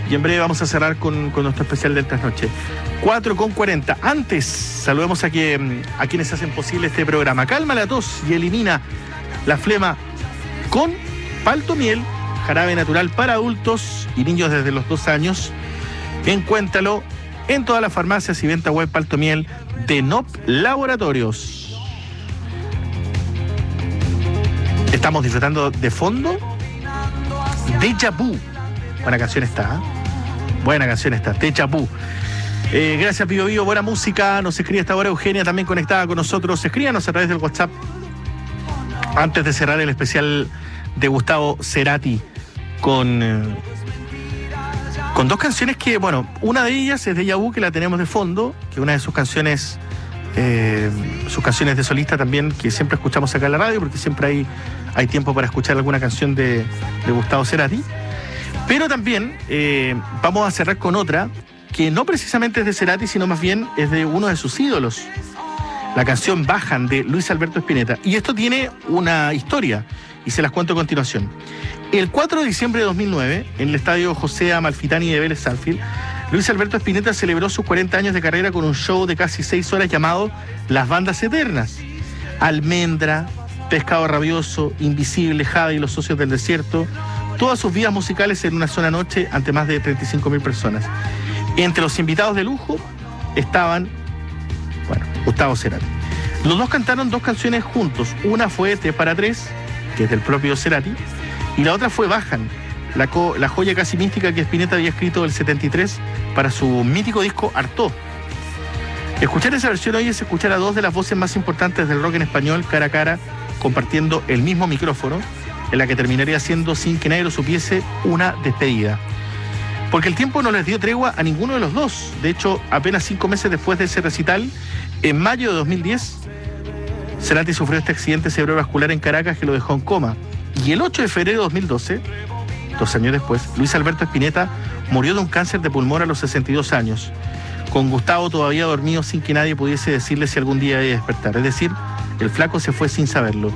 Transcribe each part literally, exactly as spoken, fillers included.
y en breve vamos a cerrar con, con nuestro especial de trasnoche. cuatro con cuarenta. Antes, saludemos a, que, a quienes hacen posible este programa. Calma la tos y elimina la flema con Paltomiel, jarabe natural para adultos y niños desde los dos años. Encuéntralo en todas las farmacias y venta web Paltomiel de N O P Laboratorios. Estamos disfrutando de fondo Déjà Vu. Buena canción está, ¿eh? Buena canción está, Déjà Vu. Eh, gracias, Pío Pío, buena música. Nos escribe esta hora Eugenia, también conectada con nosotros. Escríbanos a través del WhatsApp antes de cerrar el especial de Gustavo Cerati con, eh, con dos canciones que, bueno, una de ellas es Déjà Vu, que la tenemos de fondo, que una de sus canciones, eh, sus canciones de solista también, que siempre escuchamos acá en la radio, porque siempre hay, hay tiempo para escuchar alguna canción de, de Gustavo Cerati. Pero también eh, vamos a cerrar con otra que no precisamente es de Cerati, sino más bien es de uno de sus ídolos. La canción Bajan, de Luis Alberto Spinetta. Y esto tiene una historia, y se las cuento a continuación. El cuatro de diciembre de dos mil nueve, en el estadio José Amalfitani de Vélez Sarsfield, Luis Alberto Spinetta celebró sus cuarenta años de carrera con un show de casi seis horas llamado Las Bandas Eternas. Almendra, Pescado Rabioso, Invisible, Jade y Los Socios del Desierto. Todas sus vidas musicales en una sola noche ante más de treinta y cinco mil personas. Entre los invitados de lujo estaban, bueno, Gustavo Cerati. Los dos cantaron dos canciones juntos. Una fue Tres para Tres, que es del propio Cerati, y la otra fue Bajan, la, co la joya casi mística que Spinetta había escrito el setenta y tres para su mítico disco Artaud. Escuchar esa versión hoy es escuchar a dos de las voces más importantes del rock en español cara a cara, compartiendo el mismo micrófono, en la que terminaría siendo, sin que nadie lo supiese, una despedida. Porque el tiempo no les dio tregua a ninguno de los dos. De hecho, apenas cinco meses después de ese recital, en mayo de dos mil diez, Cerati sufrió este accidente cerebrovascular en Caracas que lo dejó en coma. Y el ocho de febrero de dos mil doce, dos años después, Luis Alberto Spinetta murió de un cáncer de pulmón a los sesenta y dos años, con Gustavo todavía dormido sin que nadie pudiese decirle si algún día iba a despertar. Es decir, el flaco se fue sin saberlo.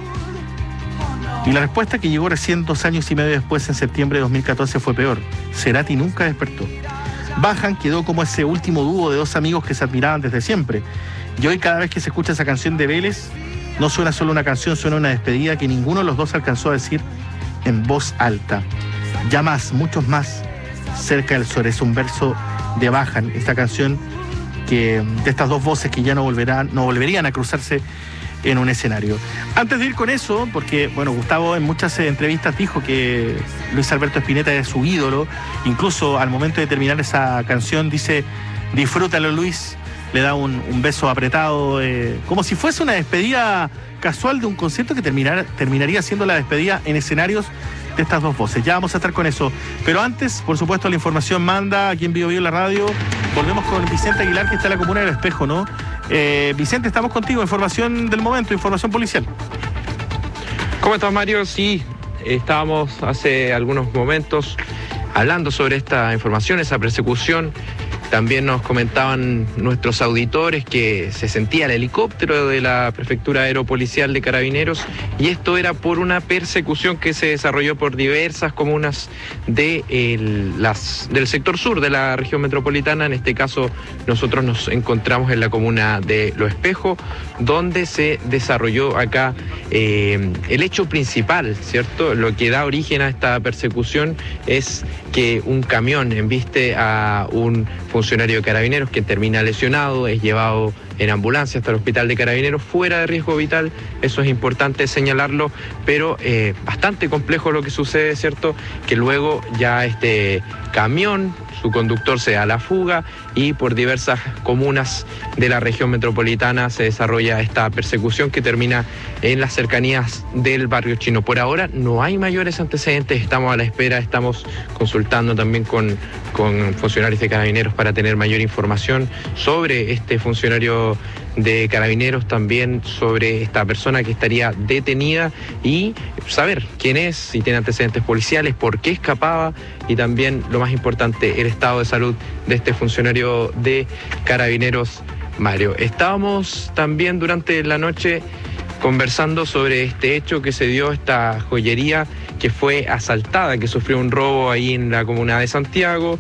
Y la respuesta, que llegó recién dos años y medio después, en septiembre de dos mil catorce, fue peor. Cerati nunca despertó. Bajan quedó como ese último dúo de dos amigos que se admiraban desde siempre. Y hoy, cada vez que se escucha esa canción de Vélez, no suena solo una canción, suena una despedida que ninguno de los dos alcanzó a decir en voz alta. Ya más, muchos más, cerca del sol. Es un verso de Bajan, esta canción que, de estas dos voces que ya no volverán, no volverían a cruzarse en un escenario. Antes de ir con eso, porque, bueno, Gustavo en muchas entrevistas dijo que Luis Alberto Spinetta es su ídolo, incluso al momento de terminar esa canción dice, disfrútalo, Luis, le da un, un beso apretado, eh, como si fuese una despedida casual de un concierto que terminar, terminaría siendo la despedida en escenarios de estas dos voces. Ya vamos a estar con eso. Pero antes, por supuesto, la información manda aquí en Vivo Vivo la radio. Volvemos con Vicente Aguilar, que está en la comuna del Espejo, ¿no? Eh, Vicente, estamos contigo. Información del momento, información policial. ¿Cómo estás, Mario? Sí, estábamos hace algunos momentos hablando sobre esta información, esa persecución. También nos comentaban nuestros auditores que se sentía el helicóptero de la Prefectura Aeropolicial de Carabineros, y esto era por una persecución que se desarrolló por diversas comunas de el, las, del sector sur de la región metropolitana. En este caso, nosotros nos encontramos en la comuna de Lo Espejo, donde se desarrolló acá eh, el hecho principal, ¿cierto? Lo que da origen a esta persecución es que un camión embiste a un funcionario de Carabineros que termina lesionado, es llevado en ambulancia hasta el hospital de Carabineros fuera de riesgo vital. Eso es importante señalarlo, pero eh, bastante complejo lo que sucede, ¿cierto? Que luego ya este camión, su conductor se da a la fuga y por diversas comunas de la región metropolitana se desarrolla esta persecución que termina en las cercanías del barrio chino. Por ahora no hay mayores antecedentes, estamos a la espera, estamos consultando también con, con funcionarios de Carabineros para tener mayor información sobre este funcionario de Carabineros, también sobre esta persona que estaría detenida y saber quién es, si tiene antecedentes policiales, por qué escapaba y también, lo más importante, el estado de salud de este funcionario de Carabineros, Mario. Estábamos también durante la noche conversando sobre este hecho que se dio, esta joyería que fue asaltada, que sufrió un robo ahí en la comuna de Santiago.